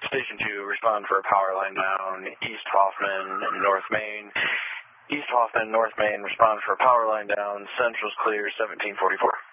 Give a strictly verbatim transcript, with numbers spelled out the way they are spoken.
Station two, respond for a power line down, East Hoffman, North Main. East Hoffman, North Main, respond for a power line down, Central's clear, seventeen forty-four.